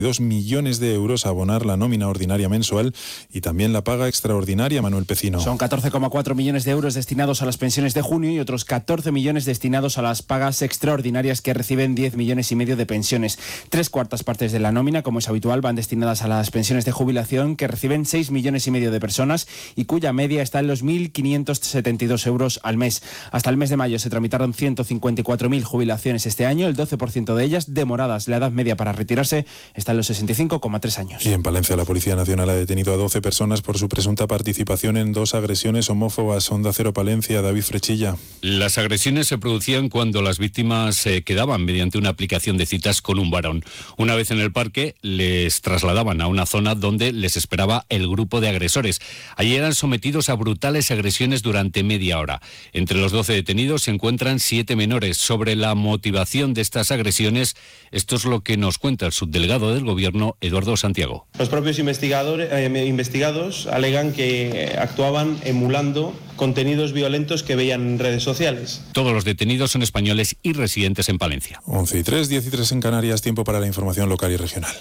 2 millones de euros a abonar la nómina ordinaria mensual y también la paga extraordinaria, Manuel Pecino. Son 14,4 millones de euros destinados a las pensiones de junio y otros 14 millones destinados a las pagas extraordinarias que reciben 10 millones y medio de pensiones. 3/4 partes de la nómina, como es habitual, van destinadas a las pensiones de jubilación que reciben 6 millones y medio de personas y cuya media está en los 1.572 euros al mes. Hasta el mes de mayo se tramitaron 154.000 jubilaciones este año, el 12% de ellas demoradas. La edad media para retirarse está en los 65,3 años. Y en Palencia la Policía Nacional ha detenido a 12 personas por su presunta participación en 2 agresiones homófobas. Onda Cero Palencia, David Frechilla. Las agresiones se producían cuando las víctimas quedaban mediante una aplicación de citas con un varón. Una vez en el parque, les trasladaban a una zona donde les esperaba el grupo de agresores. Allí eran sometidos a brutales agresiones durante media hora. Entre los 12 detenidos se encuentran 7 menores. Sobre la motivación de estas agresiones, esto es lo que nos cuenta el subdelegado del Gobierno, Eduardo Santiago. Los propios investigados alegan que actuaban emulando contenidos violentos que veían en redes sociales. Todos los detenidos son españoles y residentes en Palencia. 11:03, 10:03 en Canarias, tiempo para la información local y regional.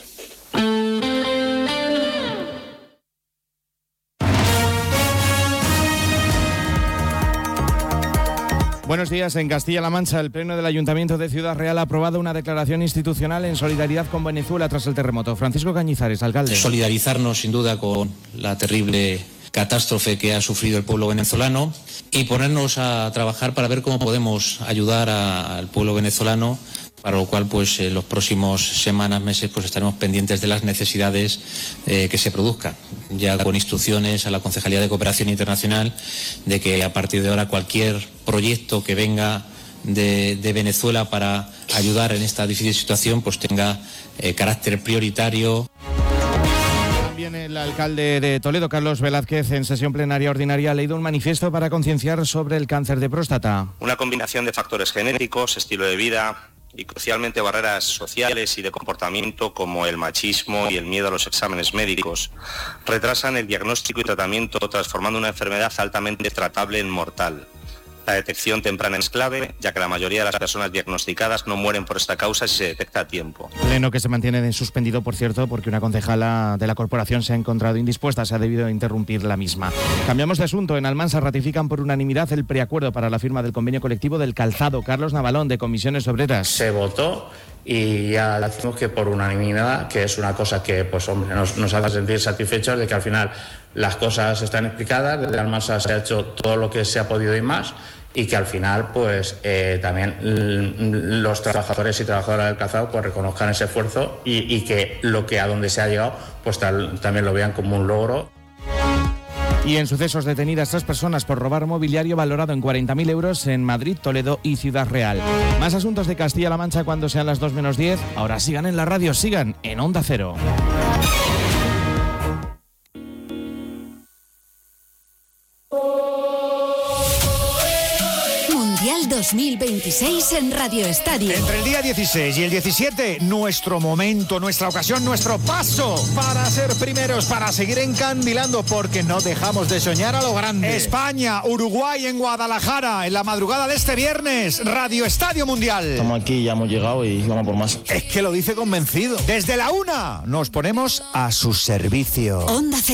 Buenos días. En Castilla-La Mancha, el Pleno del Ayuntamiento de Ciudad Real ha aprobado una declaración institucional en solidaridad con Venezuela tras el terremoto. Francisco Cañizares, alcalde. Solidarizarnos sin duda con la terrible catástrofe que ha sufrido el pueblo venezolano y ponernos a trabajar para ver cómo podemos ayudar al pueblo venezolano, para lo cual pues en los próximos semanas, meses pues estaremos pendientes de las necesidades que se produzcan, ya con instrucciones a la Concejalía de Cooperación Internacional de que a partir de ahora cualquier proyecto que venga de Venezuela para ayudar en esta difícil situación pues tenga carácter prioritario. También el alcalde de Toledo, Carlos Velázquez, en sesión plenaria ordinaria ha leído un manifiesto para concienciar sobre el cáncer de próstata. Una combinación de factores genéticos, estilo de vida y crucialmente barreras sociales y de comportamiento como el machismo y el miedo a los exámenes médicos retrasan el diagnóstico y tratamiento, transformando una enfermedad altamente tratable en mortal. La detección temprana es clave, ya que la mayoría de las personas diagnosticadas no mueren por esta causa si se detecta a tiempo. Pleno que se mantiene suspendido, por cierto, porque una concejala de la corporación se ha encontrado indispuesta, se ha debido interrumpir la misma. Cambiamos de asunto. En Almansa ratifican por unanimidad el preacuerdo para la firma del convenio colectivo del calzado. Carlos Navalón, de Comisiones Obreras. Se votó y ya decimos que por unanimidad, que es una cosa que pues hombre nos hace sentir satisfechos de que al final las cosas están explicadas, desde Almansa se ha hecho todo lo que se ha podido y más, y que al final pues también los trabajadores y trabajadoras del calzado pues reconozcan ese esfuerzo y que lo que a donde se ha llegado pues también lo vean como un logro. Y en sucesos, detenidas 3 personas por robar mobiliario valorado en 40.000 euros en Madrid, Toledo y Ciudad Real. Más asuntos de Castilla-La Mancha cuando sean las 2 menos 10. Ahora sigan en la radio, sigan en Onda Cero. Mundial 2026 en Radio Estadio. Entre el día 16 y el 17, nuestro momento, nuestra ocasión, nuestro paso para ser primeros, para seguir encandilando, porque no dejamos de soñar a lo grande. España, Uruguay en Guadalajara, en la madrugada de este viernes, Radio Estadio Mundial. Estamos aquí, ya hemos llegado y vamos por más. Es que lo dice convencido. Desde la 1 nos ponemos a su servicio. Onda